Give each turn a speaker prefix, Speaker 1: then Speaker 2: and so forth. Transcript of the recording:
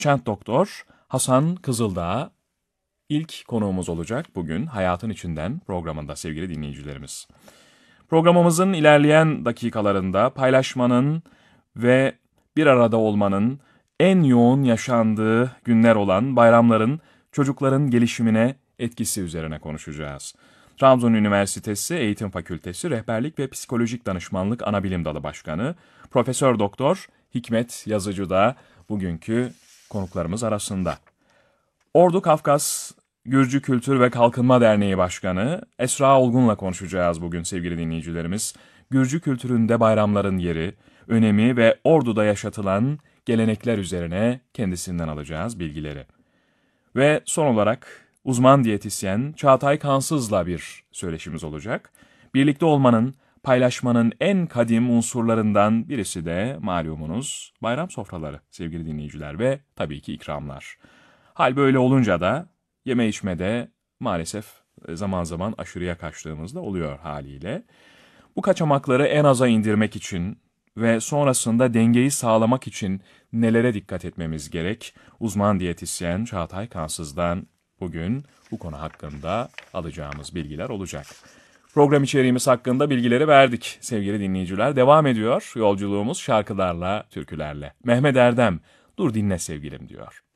Speaker 1: Doçent Doktor Hasan Kızıldağ ilk konuğumuz olacak bugün Hayatın İçinden programında sevgili dinleyicilerimiz. Programımızın ilerleyen dakikalarında paylaşmanın ve bir arada olmanın en yoğun yaşandığı günler olan bayramların çocukların gelişimine etkisi üzerine konuşacağız. Trabzon Üniversitesi Eğitim Fakültesi Rehberlik ve Psikolojik Danışmanlık Anabilim Dalı Başkanı Profesör Doktor Hikmet Yazıcı da bugünkü konuklarımız arasında. Ordu Kafkas Gürcü Kültür ve Kalkınma Derneği Başkanı Esra Olgun'la konuşacağız bugün sevgili dinleyicilerimiz. Gürcü kültüründe bayramların yeri, önemi ve Ordu'da yaşatılan gelenekler üzerine kendisinden alacağız bilgileri. Ve son olarak uzman diyetisyen Çağatay Kansız'la bir söyleşimiz olacak. Birlikte olmanın, paylaşmanın en kadim unsurlarından birisi de malumunuz bayram sofraları sevgili dinleyiciler ve tabii ki ikramlar. Hal böyle olunca da yeme içmede maalesef zaman zaman aşırıya kaçtığımız da oluyor haliyle. Bu kaçamakları en aza indirmek için ve sonrasında dengeyi sağlamak için nelere dikkat etmemiz gerek? Uzman diyetisyen Çağatay Kansız'dan bugün bu konu hakkında alacağımız bilgiler olacak. Program içeriğimiz hakkında bilgileri verdik sevgili dinleyiciler. Devam ediyor yolculuğumuz şarkılarla, türkülerle. Mehmet Erdem, dur dinle sevgilim diyor.